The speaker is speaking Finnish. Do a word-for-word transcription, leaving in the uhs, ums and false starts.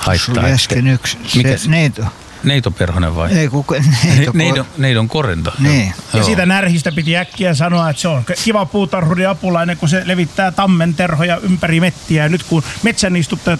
haittaa. Sulla äsken yksi, Mikä se neito. Neito Perhonen vai? Ei kuka, neito. Neidon, neidon korento. Niin. Ja siitä närhistä piti äkkiä sanoa, että se on kiva puutarhurin apulainen, kun se levittää tammenterhoja ympäri mettiä. Ja nyt kun metsänistuttajat